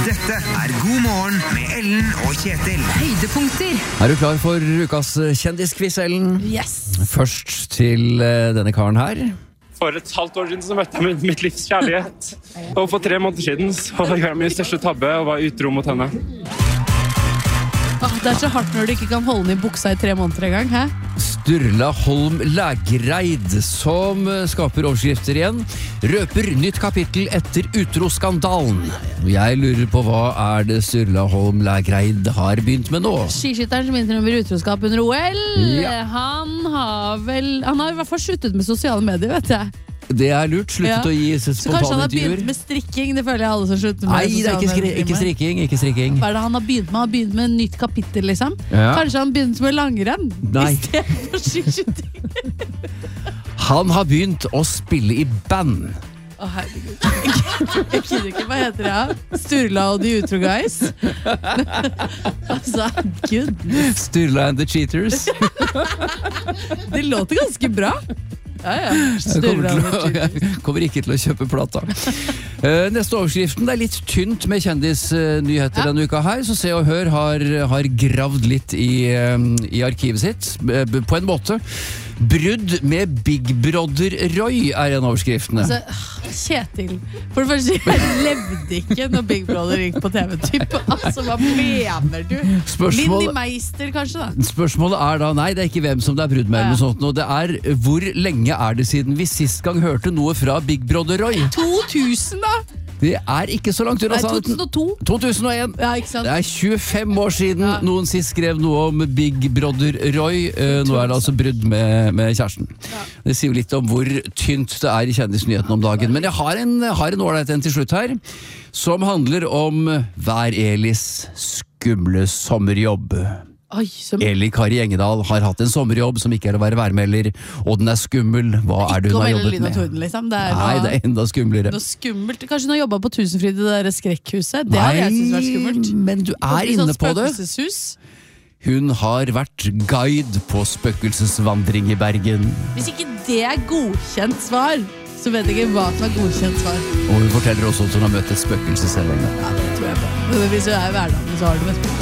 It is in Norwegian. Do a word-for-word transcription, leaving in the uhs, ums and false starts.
Dette er God morgen med Ellen og Kjetil. Høydepunkter. Er du klar for ukas kjendisquiz, Ellen? Yes. Først til eh, denne karen her. For et halvt år siden så møtte jeg mitt livs kjærlighet. Og for tre måneder siden så gjorde jeg min største tabbe og var utro mot henne. Åh, det er så hardt når du ikke kan holde den i buksa i tre måneder en gang, hæ? Sturla Holm Lægreid, som skaper overskrifter igjen, røper nytt kapittel etter utroskandalen. Jeg lurer på hva er det Sturla Holm Lægreid har begynt med nå? Skiskytteren som innrømmer utroskap under O L. Ja. Han har vel Han har i hvert fall sluttet med sosiale medier, vet jeg. Det er lurt, sluttet Ja. å gi Så kanskje han spontane har begynt intervjuer. med strikking. Det føler jeg alle som slutter med Nei, det er ikke, sosiale skri medier ikke med. strikking, ikke strikking. Hva er det han har begynt med? Han har begynt med et nytt kapittel, liksom. Ja. Kanskje han begynt med langrenn Nei. i stedet for skiskytting. Han har begynt å spille i band. Å, herregud. Jeg kjenner ikke, hva heter det? Ja? Sturla og de utro guys? Altså, gud. Sturla and the Cheaters. Det låter ganske bra. Ja, ja. Jeg Sturla kommer, og de til å, Cheaters. jeg kommer ikke til å kjøpe plata. Eh, Neste overskriften, det er litt tynt med kjendisnyheter Ja. denne uka her, så Se og Hør har, har gravd litt i, eh, i arkivet sitt, eh, på en måte. Brudd med Big Brother Roy er en av overskriftene. Altså, Kjetil, for det første, jeg levde ikke når Big Brother gikk på T V-typ. Altså, hva mener du? Spørsmål- Linni Meister, kanskje da? Spørsmålet er da, nei, det er ikke hvem som det er brudd med, eller noe sånt, og det er hvor lenge er det siden vi sist gang hørte noe fra Big Brother Roy? to tusen da? Det er ikke så langt unna. Nei, to tusen og to. to tusen og en. Ja, ikke sant? Det er tjuefem år siden Ja. noen sist skrev noe om Big Brother Roy. Eh, nå er det altså brudd med, med kjæresten. Det sier jo litt om hvor tynt det er i kjendisnyheten om dagen. Men jeg har en har en ålreit en til slutt her, som handler om Vær Elis skumle sommerjobb. Oi, så Eli Kari Engedal har hatt en sommerjobb som ikke er å være værmelder, og den er skummel. Hva er det ikke hun om har Ellen jobbet Lina med? Torden, liksom. Det er Nei, noe, det er enda skumlere. noe skummelt. Kanskje hun har jobbet på Tusenfryd, det der skrekkhuset. Det hadde jeg syntes vært skummelt. men du er Sånn inne på det. spøkelseshus. Hun har vært guide på spøkelsesvandring i Bergen. Hvis ikke det er godkjent svar, så vet jeg ikke hva som er godkjent svar. Og hun forteller også at hun har møtt et spøkelse selv en gang. Ja, det tror jeg på. Men hvis du er i hverdagen, så har du et